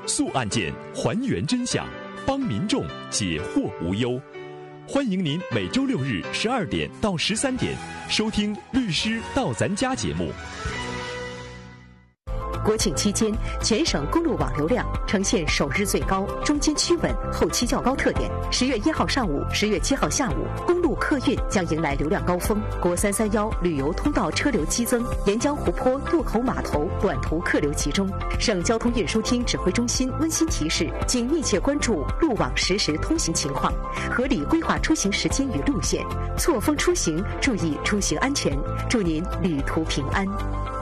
诉案件，还原真相，帮民众解惑无忧。欢迎您每周6日12点到13点收听《律师到咱家》节目。 国庆期间，全省公路网流量呈现首日最高、中间趋稳、后期较高特点。10月1号上午、10月7号下午，公路客运将迎来流量高峰。国331旅游通道车流激增，沿江湖泊渡口码头短途客流集中。省交通运输厅指挥中心温馨提示，请密切关注路网实时通行情况，合理规划出行时间与路线，错峰出行，注意出行安全。祝您旅途平安。